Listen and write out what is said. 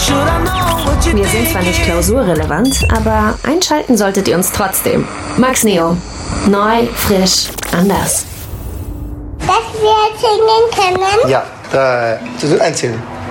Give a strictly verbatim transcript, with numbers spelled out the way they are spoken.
Wir sind zwar nicht klausurrelevant, aber einschalten solltet ihr uns trotzdem. Max Neo. Neu, frisch, anders. Dass wir erzählen können? Ja, drei, eins, erzählen.